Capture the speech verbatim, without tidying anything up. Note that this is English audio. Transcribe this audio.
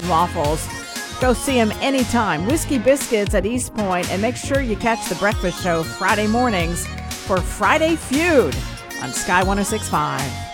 and Waffles. Go see him anytime. Whiskey Biscuits at East Point, and make sure you catch The Breakfast Show Friday mornings for Friday Feud on Sky one oh six point five.